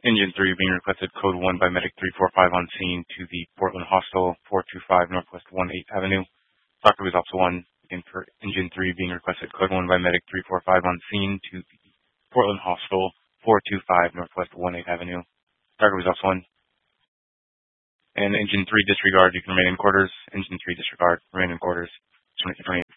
Engine 3 being requested code 1 by Medic 345 on scene to the Portland Hostel, 425 Northwest 18th Avenue. Doctor results 1. Engine 3 being requested code 1 by Medic 345 on scene to the Portland Hostel, 425 Northwest 18th Avenue. Doctor results 1. And Engine 3 disregard, you can remain in quarters. Engine 3 disregard, remain in quarters. 2020.